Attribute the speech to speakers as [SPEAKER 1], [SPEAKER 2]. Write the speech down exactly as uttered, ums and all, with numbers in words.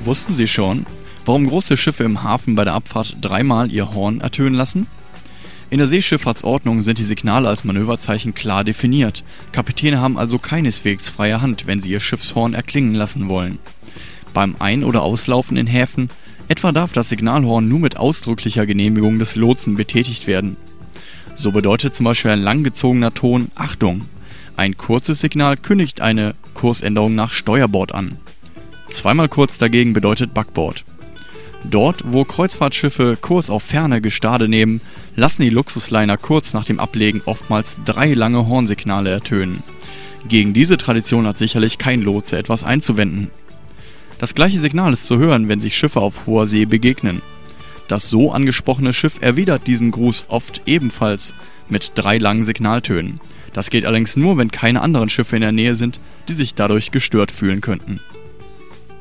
[SPEAKER 1] Wussten Sie schon, warum große Schiffe im Hafen bei der Abfahrt dreimal ihr Horn ertönen lassen? In der Seeschifffahrtsordnung sind die Signale als Manöverzeichen klar definiert. Kapitäne haben also keineswegs freie Hand, wenn sie ihr Schiffshorn erklingen lassen wollen. Beim Ein- oder Auslaufen in Häfen etwa darf das Signalhorn nur mit ausdrücklicher Genehmigung des Lotsen betätigt werden. So bedeutet zum Beispiel ein langgezogener Ton Achtung. Ein kurzes Signal kündigt eine Kursänderung nach Steuerbord an. Zweimal kurz dagegen bedeutet Backbord. Dort, wo Kreuzfahrtschiffe Kurs auf ferne Gestade nehmen, lassen die Luxusliner kurz nach dem Ablegen oftmals drei lange Hornsignale ertönen. Gegen diese Tradition hat sicherlich kein Lotse etwas einzuwenden. Das gleiche Signal ist zu hören, wenn sich Schiffe auf hoher See begegnen. Das so angesprochene Schiff erwidert diesen Gruß oft ebenfalls mit drei langen Signaltönen. Das geht allerdings nur, wenn keine anderen Schiffe in der Nähe sind, die sich dadurch gestört fühlen könnten.